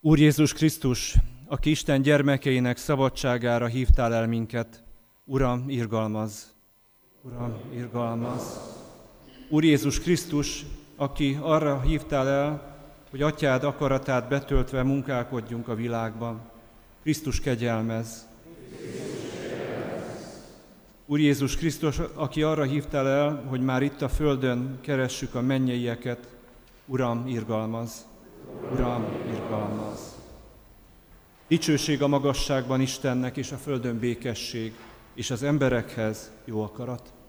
Úr Jézus Krisztus, aki Isten gyermekeinek szabadságára hívtál el minket, Uram, irgalmazz! Uram, irgalmazz! Úr Jézus Krisztus, aki arra hívtál el, hogy Atyád akaratát betöltve munkálkodjunk a világban, Krisztus, kegyelmezz! Úr Jézus Krisztus, aki arra hívtál el, hogy már itt a földön keressük a mennyeieket, Uram, irgalmazz! Uram, irgalmazz! Dicsőség a magasságban Istennek, és a földön békesség, és az emberekhez jó akarat.